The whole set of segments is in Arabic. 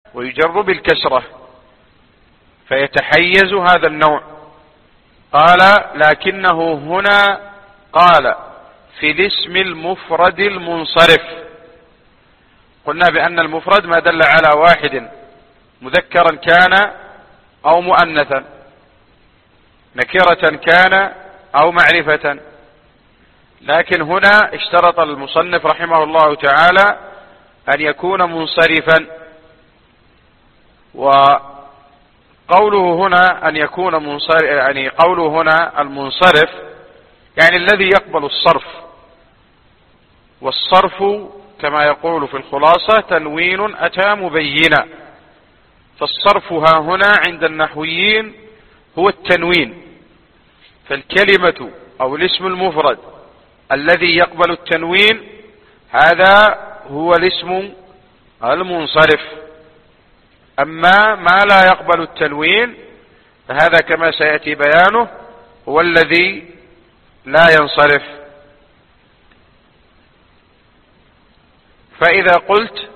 ويجر بالكسرة فيتحيز هذا النوع. قال لكنه هنا قال في الاسم المفرد المنصرف. قلنا بأن المفرد ما دل على واحد مذكرا كان أو مؤنثا، نكرة كان أو معرفة، لكن هنا اشترط المصنف رحمه الله تعالى أن يكون منصرفا. وقوله هنا أن يكون منصرف، يعني قوله هنا المنصرف يعني الذي يقبل الصرف، والصرف كما يقول في الخلاصة تنوين أتى مبينا، فالصرف ها هنا عند النحويين هو التنوين. فالكلمة أو الاسم المفرد الذي يقبل التنوين هذا هو الاسم المنصرف. أما ما لا يقبل التنوين فهذا كما سيأتي بيانه هو الذي لا ينصرف. فإذا قلت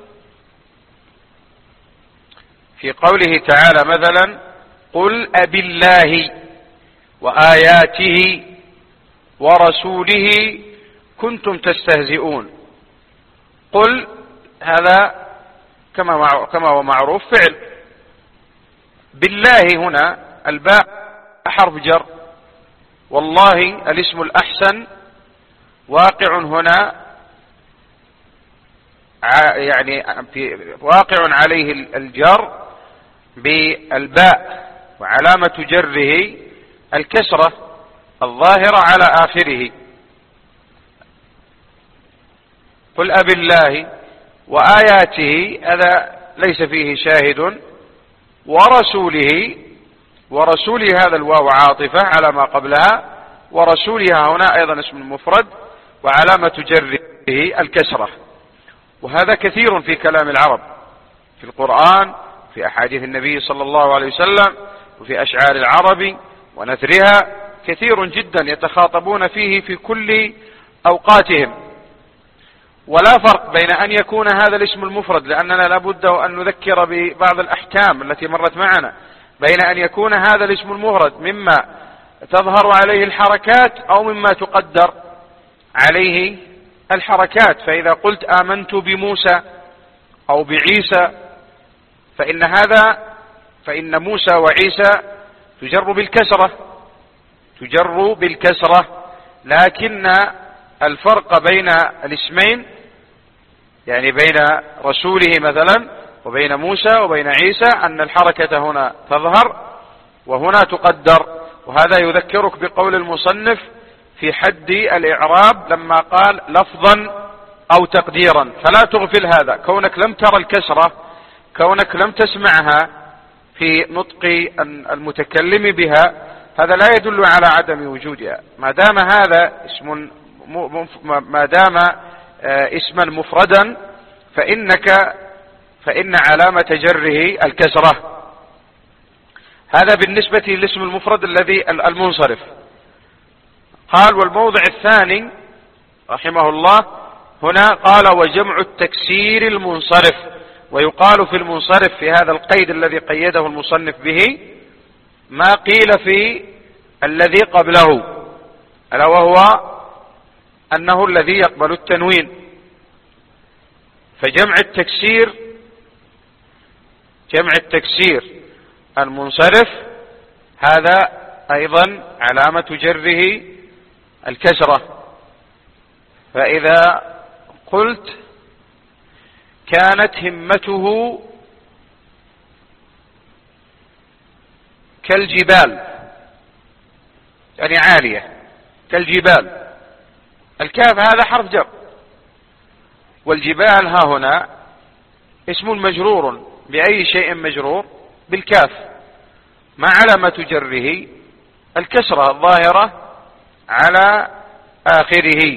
في قوله تعالى مثلا قل أبالله وآياته ورسوله كنتم تستهزئون، قل هذا كما هو معروف فعل، بالله هنا الباء حرف جر، والله الاسم الأحسن واقع هنا يعني واقع عليه الجر بالباء، وعلامة جره الكسرة الظاهرة على آخره. قل أبالله وآياته هذا ليس فيه شاهد، ورسوله هذا الواو عاطفة على ما قبلها، ورسولها هنا أيضا اسم مفرد وعلامة جره الكسرة. وهذا كثير في كلام العرب في القرآن، في أحاديث النبي صلى الله عليه وسلم، وفي أشعار العرب ونثرها، كثير جدا يتخاطبون فيه في كل أوقاتهم. ولا فرق بين أن يكون هذا الاسم المفرد، لأننا لابد أن نذكر ببعض الأحكام التي مرت معنا، بين أن يكون هذا الاسم المفرد مما تظهر عليه الحركات أو مما تقدر عليه الحركات. فإذا قلت آمنت بموسى أو بعيسى فإن موسى وعيسى تجر بالكسرة، لكن الفرق بين الاسمين يعني بين رسوله مثلا وبين موسى وبين عيسى أن الحركة هنا تظهر وهنا تقدر. وهذا يذكرك بقول المصنف في حد الإعراب لما قال لفظا أو تقديرا، فلا تغفل هذا. كونك لم ترى الكسرة، كونك لم تسمعها في نطق المتكلم بها، هذا لا يدل على عدم وجودها. ما دام هذا اسما مفردا فإن علامة جره الكسرة. هذا بالنسبة للاسم المفرد الذي المنصرف. قال والموضع الثاني رحمه الله هنا قال وجمع التكسير المنصرف. ويقال في المنصرف في هذا القيد الذي قيده المصنف به ما قيل في الذي قبله، ألا وهو أنه الذي يقبل التنوين. فجمع التكسير المنصرف هذا أيضا علامة جره الكسرة. فإذا قلت كانت همته كالجبال، يعني عالية كالجبال، الكاف هذا حرف جر، والجبال ها هنا اسم مجرور بأي شيء مجرور بالكاف، ما علامة جره الكسرة الظاهرة على آخره.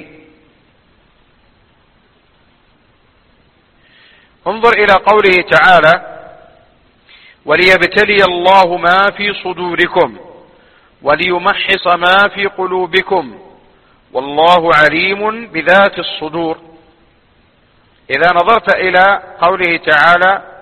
انظر إلى قوله تعالى وليبتلي الله ما في صدوركم وليمحص ما في قلوبكم والله عليم بذات الصدور. إذا نظرت إلى قوله تعالى